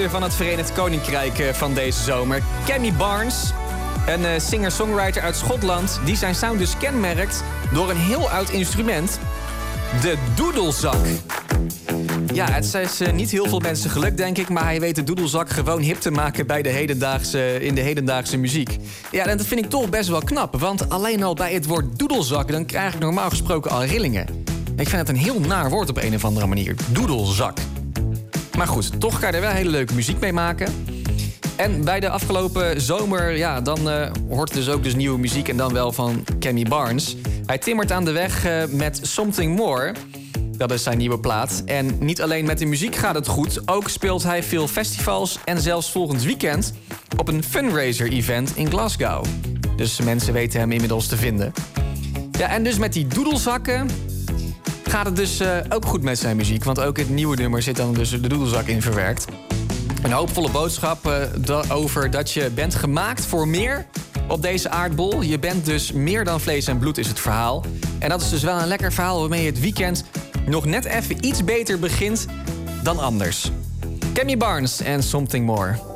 artiesten van het Verenigd Koninkrijk van deze zomer. Cammy Barnes, een singer-songwriter uit Schotland, die zijn sound dus kenmerkt door een heel oud instrument, de doedelzak. Ja, het is niet heel veel mensen gelukt, denk ik, maar hij weet de doedelzak gewoon hip te maken bij in de hedendaagse muziek. Ja, en dat vind ik toch best wel knap, want alleen al bij het woord doedelzak, dan krijg ik normaal gesproken al rillingen. Ik vind het een heel naar woord op een of andere manier, doedelzak. Maar goed, toch kan je er wel hele leuke muziek mee maken. En bij de afgelopen zomer, ja, dan hoort dus ook nieuwe muziek en dan wel van Cammy Barnes. Hij timmert aan de weg met Something More. Dat is zijn nieuwe plaat. En niet alleen met de muziek gaat het goed, ook speelt hij veel festivals en zelfs volgend weekend op een fundraiser-event in Glasgow. Dus mensen weten hem inmiddels te vinden. Ja, en dus met die doedelzakken gaat het dus ook goed met zijn muziek, want ook het nieuwe nummer zit dan dus de doedelzak in verwerkt. Een hoopvolle boodschap over dat je bent gemaakt voor meer op deze aardbol. Je bent dus meer dan vlees en bloed, is het verhaal. En dat is dus wel een lekker verhaal waarmee je het weekend nog net even iets beter begint dan anders. Cammy Barnes en Something More.